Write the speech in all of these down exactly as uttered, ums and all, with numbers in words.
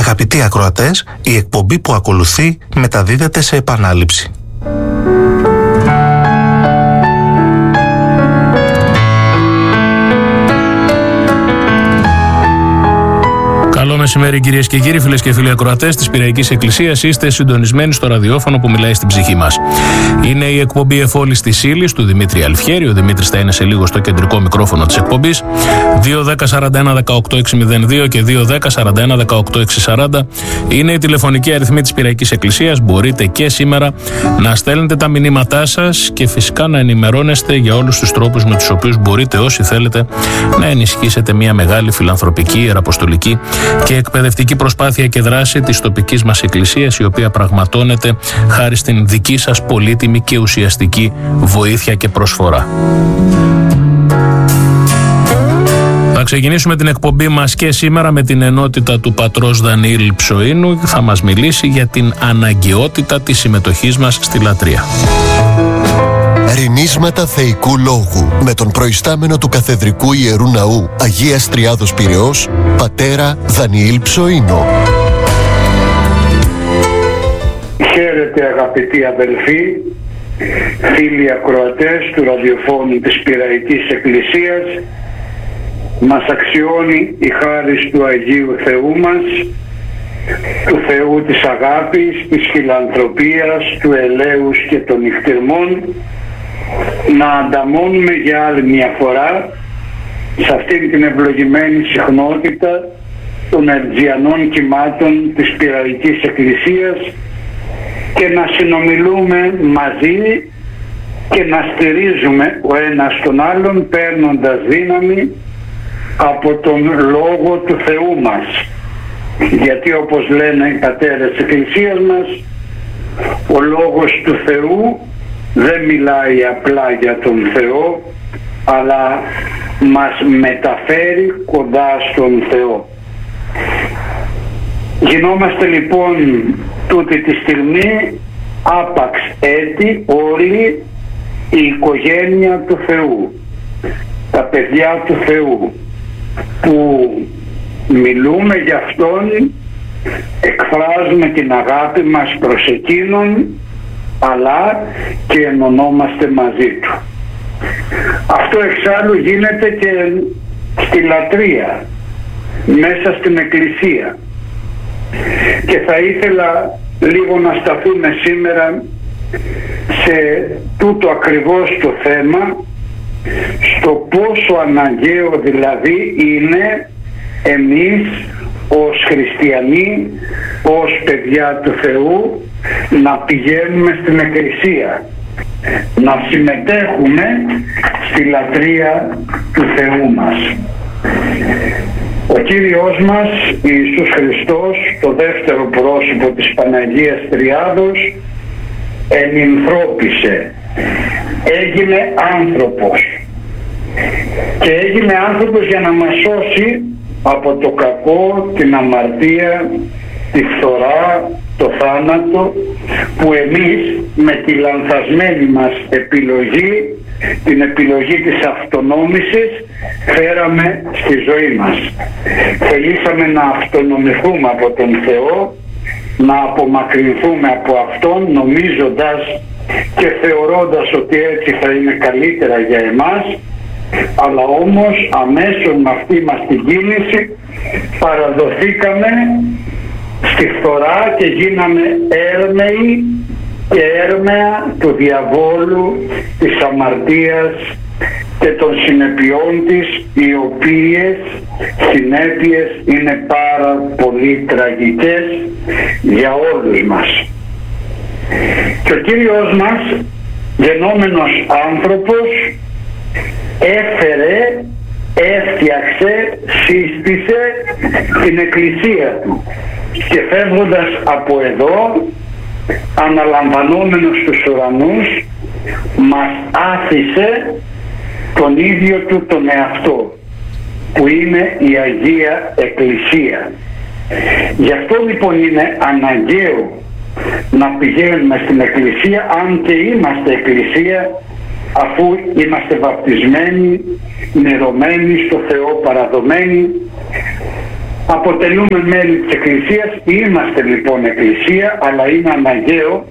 Αγαπητοί ακροατές, η εκπομπή που ακολουθεί μεταδίδεται σε επανάληψη. Καλό μεσημέρι, κυρίες και κύριοι, φίλες και φίλοι ακροατές της Πειραϊκής Εκκλησίας. Είστε συντονισμένοι στο ραδιόφωνο που μιλάει στην ψυχή μας. Είναι η εκπομπή Εφόλης της Ύλης του Δημήτρη Αλφιέρη. Ο Δημήτρης θα είναι σε λίγο στο κεντρικό μικρόφωνο της εκπομπής. δύο δέκα σαράντα ένα δεκαοκτώ εξακόσια δύο και δύο δέκα σαράντα ένα δεκαοκτώ εξακόσια σαράντα είναι η τηλεφωνική αριθμή της Πειραϊκής Εκκλησίας. Μπορείτε και σήμερα να στέλνετε τα μηνύματά σας και φυσικά να ενημερώνεστε για όλους τους τρόπους με τους οποίους μπορείτε, όσοι θέλετε, να ενισχύσετε μια μεγάλη φιλανθρωπική, ιεραποστολική και εκπαιδευτική προσπάθεια και δράση της τοπικής μας εκκλησίας, η οποία πραγματώνεται χάρη στην δική σας πολύτιμη και ουσιαστική βοήθεια και προσφορά. Θα ξεκινήσουμε την εκπομπή μας και σήμερα με την ενότητα του πατρός Δανιήλ Ψοΐνου. Θα μας μιλήσει για την αναγκαιότητα της συμμετοχής μας στη λατρεία. Ρηνίσματα θεϊκού λόγου με τον προϊστάμενο του Καθεδρικού Ιερού Ναού Αγίας Τριάδος Πειραιώς, πατέρα Δανιήλ Ψοΐνο. Χαίρετε αγαπητοί αδελφοί, φίλοι ακροατές του ραδιοφώνου της Πειραϊκής Εκκλησίας. Μας αξιώνει η χάρις του Αγίου Θεού μας, του Θεού της αγάπης, της φιλανθρωπίας, του ελέους και των νυχτηρμών, να ανταμώνουμε για άλλη μια φορά σε αυτήν την ευλογημένη συχνότητα των ερτζιανών κυμάτων της Πειραϊκής Εκκλησίας και να συνομιλούμε μαζί και να στηρίζουμε ο ένας τον άλλον, παίρνοντας δύναμη από τον Λόγο του Θεού μας. Γιατί όπως λένε οι πατέρες της Εκκλησίας μας, ο Λόγος του Θεού δεν μιλάει απλά για τον Θεό, αλλά μας μεταφέρει κοντά στον Θεό. Γινόμαστε λοιπόν τούτη τη στιγμή άπαξ έτη όλοι η οικογένεια του Θεού, τα παιδιά του Θεού, που μιλούμε για Αυτόν, εκφράζουμε την αγάπη μας προς Εκείνον, αλλά και ενωνόμαστε μαζί Του. Αυτό εξάλλου γίνεται και στη λατρεία, μέσα στην Εκκλησία. Και θα ήθελα λίγο να σταθούμε σήμερα σε τούτο ακριβώς το θέμα, στο πόσο αναγκαίο δηλαδή είναι εμείς ως χριστιανοί, ως παιδιά του Θεού, να πηγαίνουμε στην Εκκλησία, να συμμετέχουμε στη λατρεία του Θεού μας. Ο Κύριος μας Ιησούς Χριστός, το δεύτερο πρόσωπο της Παναγίας Τριάδος, ενυνθρώπισε, έγινε άνθρωπος και έγινε άνθρωπος για να μας σώσει από το κακό, την αμαρτία, τη φθορά, το θάνατο, που εμείς με τη λανθασμένη μας επιλογή, την επιλογή της αυτονόμησης, φέραμε στη ζωή μας. Θελήσαμε να αυτονομηθούμε από τον Θεό, να απομακρυνθούμε από Αυτόν, νομίζοντας και θεωρώντας ότι έτσι θα είναι καλύτερα για εμάς, αλλά όμως αμέσως με αυτή μας την κίνηση παραδοθήκαμε στη φθορά και γίναμε έρμεοι και έρμεα του διαβόλου, της αμαρτίας και των συνεπειών της, οι οποίες συνέπειες είναι πάρα πολύ τραγικές για όλους μας. Και ο Κύριος μας, γενόμενος άνθρωπος, έφερε, έφτιαξε, σύστησε την Εκκλησία Του και φεύγοντας από εδώ, αναλαμβανόμενος τους ουρανούς, μας άφησε τον ίδιο Του τον εαυτό, που είναι η Αγία Εκκλησία. Γι' αυτό λοιπόν είναι αναγκαίο να πηγαίνουμε στην Εκκλησία, αν και είμαστε Εκκλησία, αφού είμαστε βαπτισμένοι, νερωμένοι στο Θεό, παραδομένοι, αποτελούμε μέλη της Εκκλησίας, είμαστε λοιπόν Εκκλησία, αλλά είναι αναγκαίο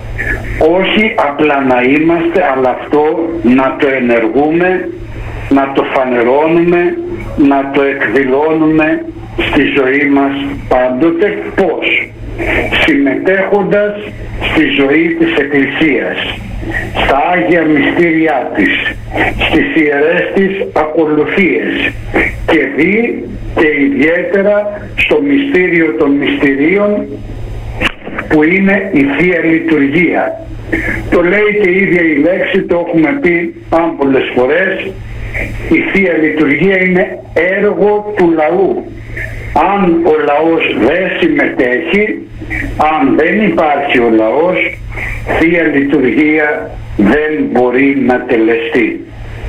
όχι απλά να είμαστε, αλλά αυτό να το ενεργούμε, να το φανερώνουμε, να το εκδηλώνουμε στη ζωή μας πάντοτε. Πώς? Συμμετέχοντας στη ζωή της Εκκλησίας, στα Άγια Μυστήριά της, στις ιερές της ακολουθίες και δι και ιδιαίτερα στο μυστήριο των μυστηρίων που είναι η Θεία Λειτουργία. Το λέει και η ίδια η λέξη, το έχουμε πει άμπολες φορές, η Θεία Λειτουργία είναι έργο του λαού. Αν ο λαός δεν συμμετέχει, αν δεν υπάρχει ο λαός, Θεία Λειτουργία δεν μπορεί να τελεστεί.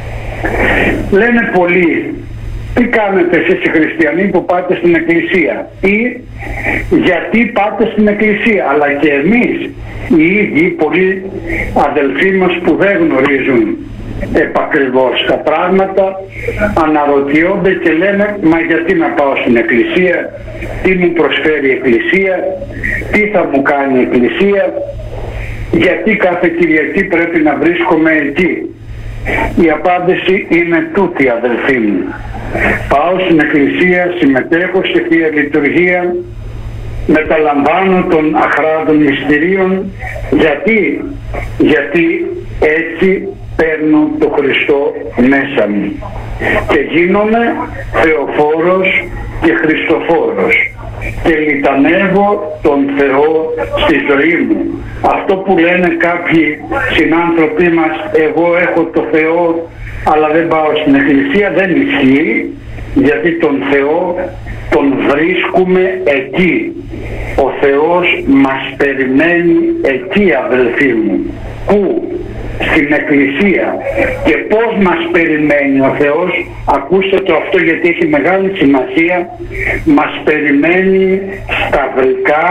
Λένε πολλοί, τι κάνετε εσείς οι χριστιανοί που πάτε στην εκκλησία, ή γιατί πάτε στην εκκλησία? Αλλά και εμείς οι ίδιοι πολλοί αδελφοί μας που δεν γνωρίζουν επακριβώς τα πράγματα αναρωτιόνται και λένε, μα γιατί να πάω στην εκκλησία, τι μου προσφέρει η εκκλησία, τι θα μου κάνει η εκκλησία, γιατί κάθε Κυριακή πρέπει να βρίσκομαι εκεί? Η απάντηση είναι τούτη, αδελφοί μου. Πάω στην εκκλησία, συμμετέχω στη Θεία Λειτουργία, μεταλαμβάνω των αχράντων μυστηρίων. Γιατί? Γιατί έτσι παίρνω το Χριστό μέσα μου και γίνομαι Θεοφόρος και Χριστοφόρος και λιτανεύω τον Θεό στη ζωή μου. Αυτό που λένε κάποιοι συνάνθρωποι μας, εγώ έχω το Θεό αλλά δεν πάω στην εκκλησία, δεν ισχύει, γιατί τον Θεό τον βρίσκουμε εκεί. Ο Θεός μας περιμένει εκεί, αδελφοί μου. Πού? Στην εκκλησία. Και πώς μας περιμένει ο Θεός? Ακούστε το αυτό, γιατί έχει μεγάλη σημασία. Μας περιμένει σταυρικά,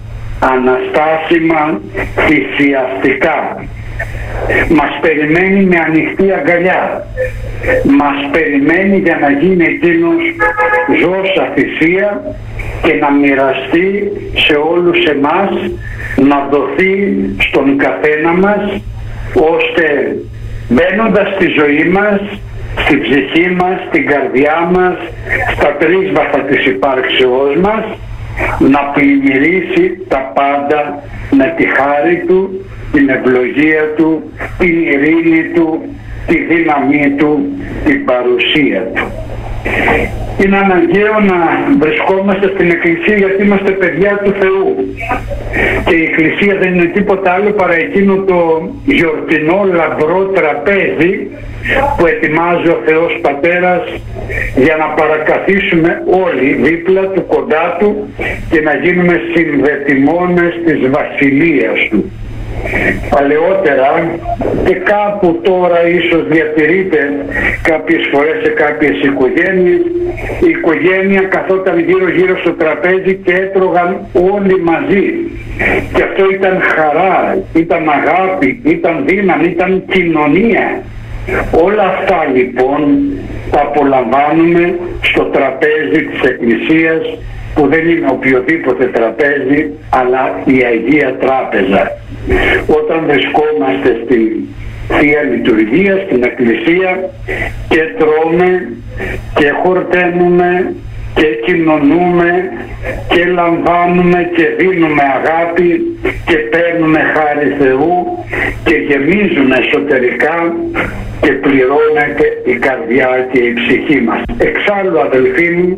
αναστάσιμα, θυσιαστικά. Μας περιμένει με ανοιχτή αγκαλιά. Μας περιμένει για να γίνει εκείνος ζώσα θυσία και να μοιραστεί σε όλους εμάς, να δοθεί στον καθένα μας, ώστε μπαίνοντας στη ζωή μας, στη ψυχή μας, στην καρδιά μας, στα τρίσβαθα της υπάρξεώς μας, να πλημμυρίσει τα πάντα με τη χάρη του, την ευλογία του, την ειρήνη του, τη δύναμή του, την παρουσία του. Είναι αναγκαίο να βρισκόμαστε στην Εκκλησία, γιατί είμαστε παιδιά του Θεού. Και η Εκκλησία δεν είναι τίποτα άλλο παρά εκείνο το γιορτινό λαμπρό τραπέζι που ετοιμάζει ο Θεός Πατέρας για να παρακαθίσουμε όλοι δίπλα του, κοντά του, και να γίνουμε συνδετημόνες της βασιλείας του. Παλαιότερα, και κάπου τώρα ίσως διατηρείται κάποιες φορές σε κάποιες οικογένειες, η οικογένεια καθόταν γύρω γύρω στο τραπέζι και έτρωγαν όλοι μαζί. Και αυτό ήταν χαρά, ήταν αγάπη, ήταν δύναμη, ήταν κοινωνία. Όλα αυτά λοιπόν τα απολαμβάνουμε στο τραπέζι της Εκκλησίας, που δεν είναι οποιοδήποτε τραπέζι, αλλά η Αγία Τράπεζα. Όταν βρισκόμαστε στην Θεία Λειτουργία, στην Εκκλησία, και τρώμε και χορταίνουμε και κοινωνούμε και λαμβάνουμε και δίνουμε αγάπη και παίρνουμε χάρη Θεού και γεμίζουμε εσωτερικά και πληρώνεται η καρδιά και η ψυχή μας. Εξάλλου, αδελφοί μου,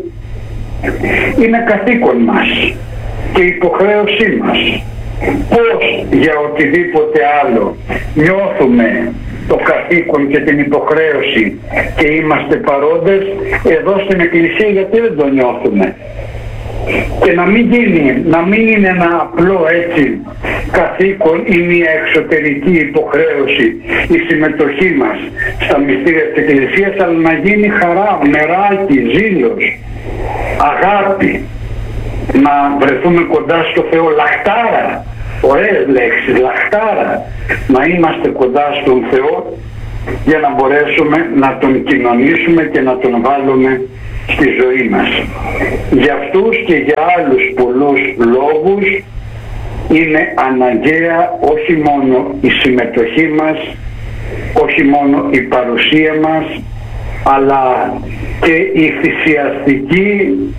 είναι καθήκον μας και υποχρέωσή μας. Πώς για οτιδήποτε άλλο νιώθουμε το καθήκον και την υποχρέωση και είμαστε παρόντες, εδώ στην Εκκλησία γιατί δεν το νιώθουμε? Και να μην γίνει, να μην είναι ένα απλό έτσι καθήκον ή μια εξωτερική υποχρέωση η συμμετοχή μας στα μυστήρια της Εκκλησίας, αλλά να γίνει χαρά, μεράκι, ζήλος, αγάπη, να βρεθούμε κοντά στο Θεό, λαχτάρα, ωραίες λέξεις, λαχτάρα, να είμαστε κοντά στον Θεό για να μπορέσουμε να τον κοινωνήσουμε και να τον βάλουμε στη ζωή μας. Για αυτούς και για άλλους πολλούς λόγους είναι αναγκαία όχι μόνο η συμμετοχή μας, όχι μόνο η παρουσία μας, αλλά και η θυσιαστική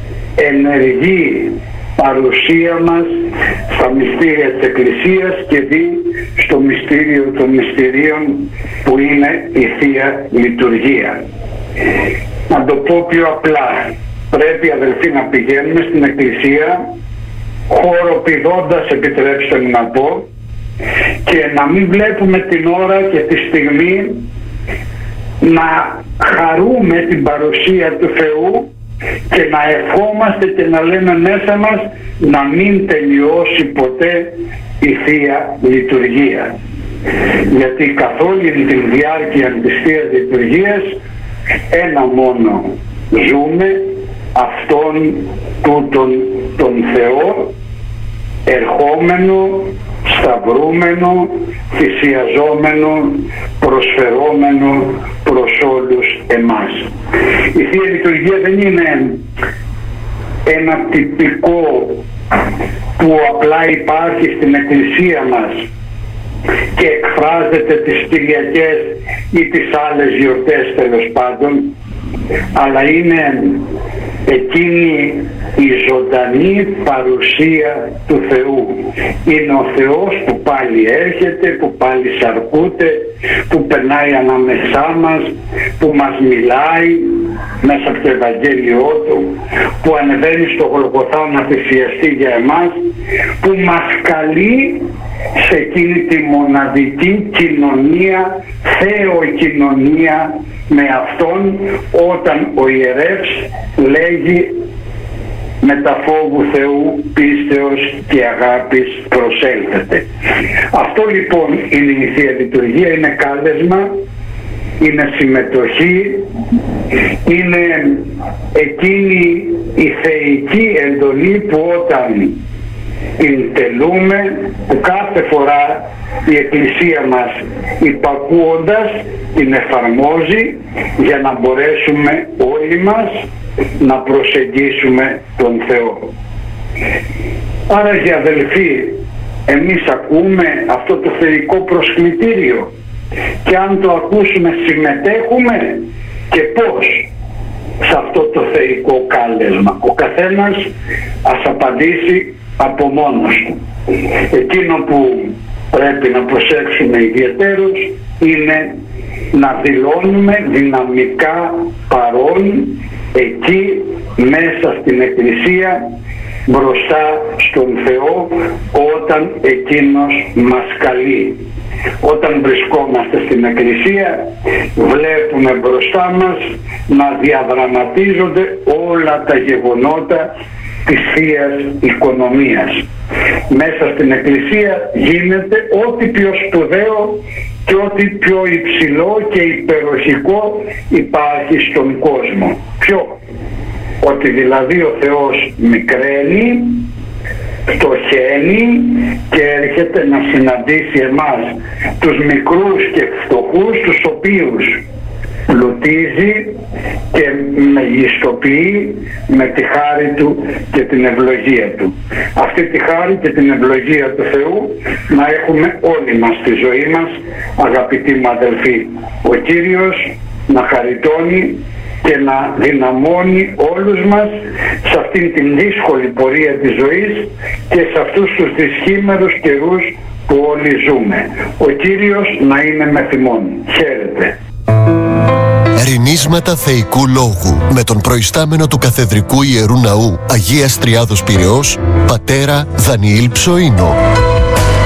ενεργή παρουσία μας στα μυστήρια της Εκκλησίας και δι στο μυστήριο των μυστηρίων που είναι η Θεία Λειτουργία. Να το πω πιο απλά, πρέπει αδελφοί να πηγαίνουμε στην Εκκλησία χοροπηδώντας, επιτρέψτε μου να πω, και να μην βλέπουμε την ώρα και τη στιγμή να χαρούμε την παρουσία του Θεού και να ευχόμαστε και να λέμε μέσα μας να μην τελειώσει ποτέ η Θεία Λειτουργία. Γιατί καθ' όλη την διάρκεια της Θείας Λειτουργίας ένα μόνο ζούμε, αυτόν τούτον τον Θεό, ερχόμενο, σταυρούμενο, θυσιαζόμενο, προσφερόμενο προς όλους εμάς. Η Θεία Λειτουργία δεν είναι ένα τυπικό που απλά υπάρχει στην Εκκλησία μας και εκφράζεται τις Κυριακές ή τις άλλες γιορτές τέλος πάντων, αλλά είναι εκείνη η ζωντανή παρουσία του Θεού. Είναι ο Θεός που πάλι έρχεται, που πάλι σαρκούται, που περνάει ανάμεσά μας, που μας μιλάει μέσα από το Ευαγγέλιό Του, που ανεβαίνει στο Γολγοθά να θυσιαστεί για εμάς, που μας καλεί σε εκείνη τη μοναδική κοινωνία, θεοκοινωνία με Αυτόν, όταν ο ιερεύς λέγει με τα φόβου Θεού, πίστεως και αγάπης προσέλθετε. Αυτό λοιπόν είναι η Θεία Λειτουργία, είναι κάλεσμα, είναι συμμετοχή, είναι εκείνη η θεϊκή εντολή που όταν την τελούμε, που κάθε φορά η Εκκλησία μας υπακούοντας την εφαρμόζει για να μπορέσουμε όλοι μας να προσεγγίσουμε τον Θεό. Άρα για αδελφοί, εμείς ακούμε αυτό το θεϊκό προσκλητήριο και αν το ακούσουμε συμμετέχουμε και πώς σε αυτό το θεϊκό κάλεσμα. Ο καθένας ας απαντήσει από μόνος του. Εκείνο που πρέπει να προσέξουμε ιδιαιτέρως είναι να δηλώνουμε δυναμικά παρόν εκεί μέσα στην Εκκλησία μπροστά στον Θεό όταν Εκείνος μας καλεί. Όταν βρισκόμαστε στην Εκκλησία βλέπουμε μπροστά μας να διαδραματίζονται όλα τα γεγονότα της Θείας Οικονομίας. Μέσα στην Εκκλησία γίνεται ό,τι πιο σπουδαίο και ό,τι πιο υψηλό και υπεροχικό υπάρχει στον κόσμο. Ποιο? Ότι δηλαδή ο Θεός μικραίνει, φτωχαίνει και έρχεται να συναντήσει εμάς τους μικρούς και φτωχούς, τους οποίους πλουτίζει και μεγιστοποιεί με τη χάρη Του και την ευλογία Του. Αυτή τη χάρη και την ευλογία του Θεού να έχουμε όλοι μας στη ζωή μας, αγαπητοί μου αδελφοί. Ο Κύριος να χαριτώνει και να δυναμώνει όλους μας σε αυτήν την δύσκολη πορεία της ζωής και σε αυτούς τους δυσχήμερους καιρούς που όλοι ζούμε. Ο Κύριος να είναι με θυμόν. Χαίρετε. Ερηνίσματα θεϊκού λόγου με τον προϊστάμενο του Καθεδρικού Ιερού Ναού Αγίας Τριάδος Πειραιώς, πατέρα Δανιήλ Ψοΐνο.